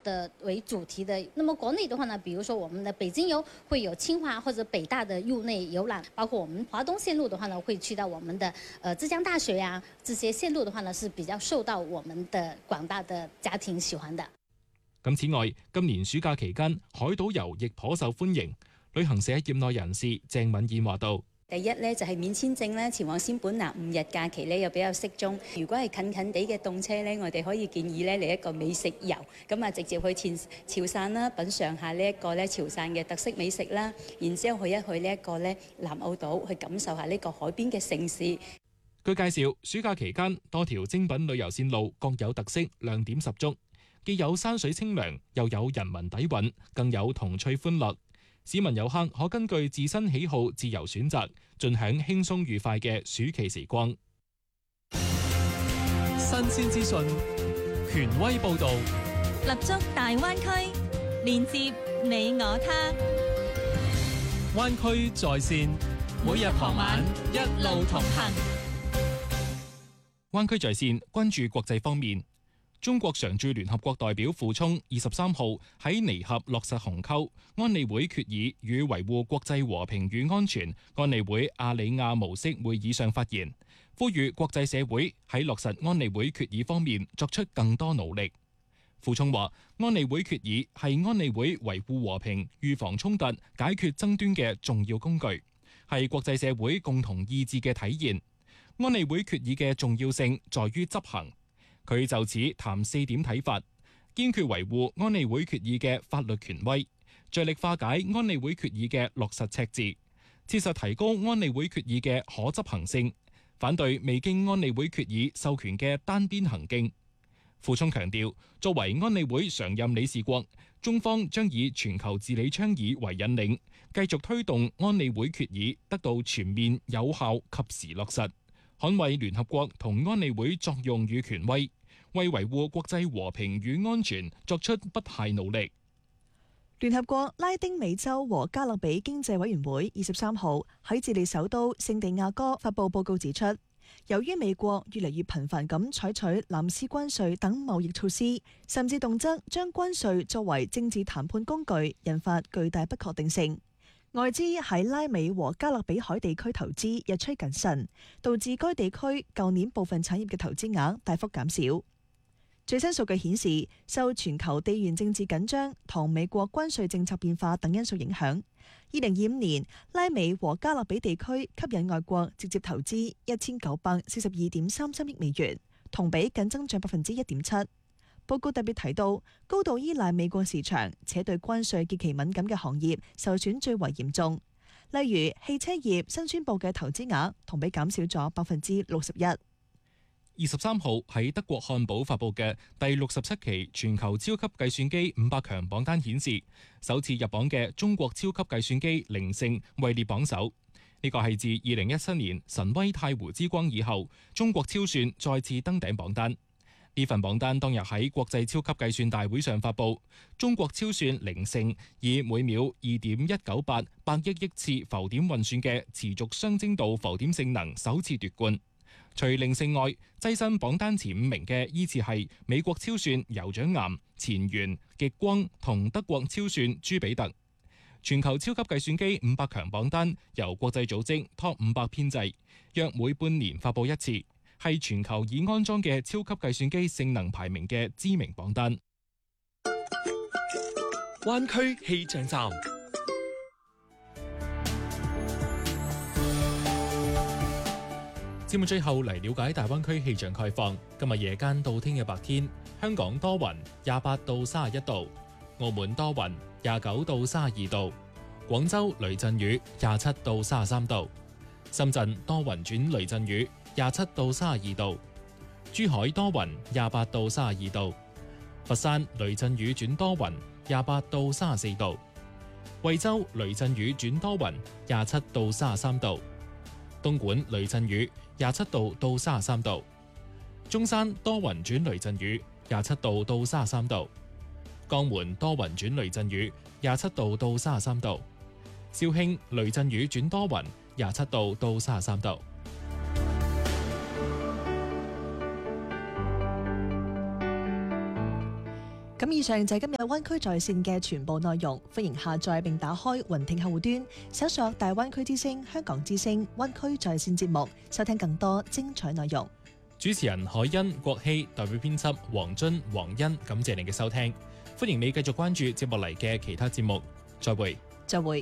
的为主题的。那么国内的话呢，比如说我们的北京游会有清华或者北大的入内游览，包括我们华东线路的话呢，会去到我们的浙江大学呀，这些线路的话呢是比較受到我們的廣大的家庭喜歡的。 咁此外，今年暑假期間，海島遊亦頗受歡迎。旅行社業內人士鄭敏燕話道： 第一呢，就係免簽證啦，前往仙本那5日假期呢又比較適中。如果係近近地嘅動車呢，我哋可以建議呢嚟一個美食遊，咁啊直接去潮汕啦，品嚐下呢一個呢潮汕嘅特色美食啦，然之後去一去呢一個呢南澳島，去感受下呢個海邊嘅城市。 據介紹，暑假期間多條精品旅遊線路各有特色，亮點十足，既有山水清涼，又有人文底蘊，更有童趣歡樂。市民遊客可根據自身喜好自由選擇，盡享輕鬆愉快嘅暑期時光。 新鮮資訊，權威報導， 立足大灣區，連接你我他。 灣區在線，每日傍晚一路同行。 灣區在線關注國際方面。中國常駐聯合國代表傅聰23號喺尼合落實鴻溝安理會決議與維護國際和平與安全安理會阿里亞模式會議上發言，呼籲國際社會喺落實安理會決議方面作出更多努力。傅聰話：安理會決議係安理會維護和平、預防衝突、解決爭端嘅重要工具，係國際社會共同意志嘅體現。安理會決議嘅重要性在於執行。佢就此談4點睇法，堅決維護安理會決議嘅法律權威，着力化解安理會決議嘅落實赤字，切實提高安理會決議嘅可執行性，反對未經安理會決議授權嘅單邊行徑。傅聰強調，作為安理會常任理事國，中方將以全球治理倡議為引領，繼續推動安理會決議得到全面、有效、及時落實，捍衛聯合國同安理會作用與權威，為維護國際和平與安全作出不懈努力。 聯合國拉丁美洲和加勒比經濟委員會23號喺智利首都聖地亞哥發佈報告指出，由於美國越嚟越頻繁咁採取藍絲關稅等貿易措施，甚至動輒將關稅作為政治談判工具，引發巨大不確定性。外資喺拉美和加勒比海地區投資日趨謹慎，導致該地區舊年部分產業嘅投資額大幅減少。最新數據顯示，受全球地緣政治緊張同美國關稅政策變化等因素影響，2025年拉美和加勒比地區吸引外國直接投資1942.33億美元，同比僅增長1.7%。報告特別提到，高度依賴美國市場且對關稅極其敏感嘅行業受損最為嚴重，例如汽車業新宣佈嘅投資額同比減少咗61%。 23號喺德國漢堡發佈嘅第67期全球超級計算機500強榜單顯示，首次入榜嘅中國超級計算機靈勝位列榜首。呢個係自2017年神威太湖之光以後，中國超算再次登頂榜單。呢份榜單當日喺國際超級計算大會上發佈，中國超算靈勝以每秒2.198百億億次浮點運算嘅持續雙精度浮點性能首次奪冠。除靈勝外，躋身榜單前5名嘅依次係美國超算酋長岩、前沿、極光同德國超算朱比特。全球超級計算機500強榜單由國際組織 Top 500編製，約每半年發佈一次，係全球已安裝嘅超級計算機性能排名嘅知名榜單。 灣區氣象站。 節目最後嚟了解大灣區氣象概況。今日夜間到聽日白天，香港多雲，28到31度；澳門多雲，29到32度；廣州雷陣雨，27到33度；深圳多雲轉雷陣雨，27到32度；珠海多雲，28到32度；佛山雷陣雨轉多雲，28到34度；惠州雷陣雨轉多雲，27到33度；東莞雷陣雨27度到33度，中山多雲轉雷陣雨27度到33度，江門多雲轉雷陣雨27度到33度，肇慶雷陣雨轉多雲27度到33度。 咁以上就係今日灣區在線嘅全部內容，歡迎下載並打開雲聽客戶端，搜索大灣區之聲、香港之聲、灣區在線節目，收聽更多精彩內容。 主持人海欣、郭希，代表編輯黃津、黃欣，感謝你嘅收聽，歡迎你繼續關注接落嚟嘅其他節目，再會。 再會。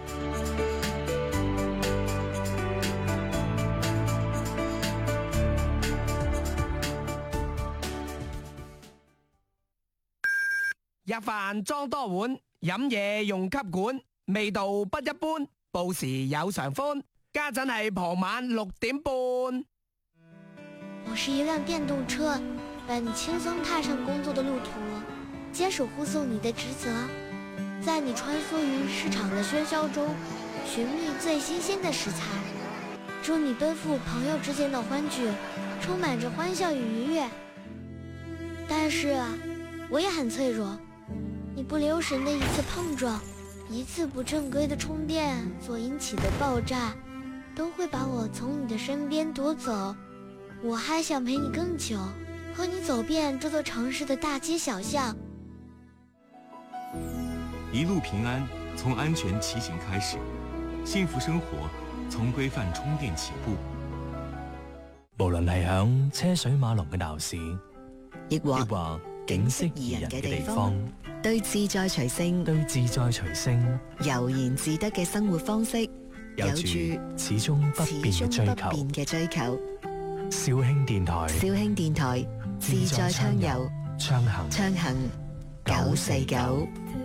日飯裝多碗，飲嘢用吸管，味道不一般，報時有常歡。家陣係傍晚6點半。 我是一輛電動車，伴你輕鬆踏上工作的路途，堅守護送你的職責，在你穿梭於市場的喧囂中，尋覓最新鮮的食材。祝你奔赴朋友之間的歡聚，充滿着歡笑與愉悅。但是，我也很脆弱。你不留神的一次碰撞，一次不正規的充電所引起的爆炸，都會把我從你的身邊奪走。我還想陪你更久，和你走遍這座城市的大街小巷。 一路平安，從安全騎行開始，幸福生活從規範充電起步。 無論係響車水馬龍嘅鬧市， 亦或景色宜人嘅地方， 對自在隨性悠然自得嘅生活方式， 有住始終不變嘅追求。肇慶電台自在暢遊，暢行949。